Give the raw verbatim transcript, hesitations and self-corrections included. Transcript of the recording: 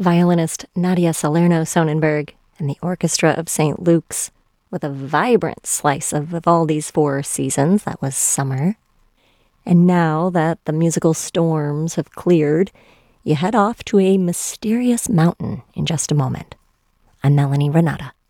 violinist Nadia Salerno Sonnenberg and the Orchestra of Saint Luke's with a vibrant slice of Vivaldi's Four Seasons. That was summer. And now that the musical storms have cleared, you head off to a mysterious mountain in just a moment. I'm Melanie Renata.